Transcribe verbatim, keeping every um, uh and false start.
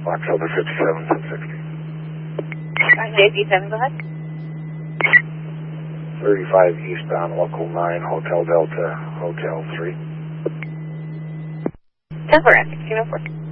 October fifty-seven, ten sixty. J P seven, go ahead. thirty-five eastbound, local nine, Hotel Delta, Hotel three. ten four, sixteen oh four.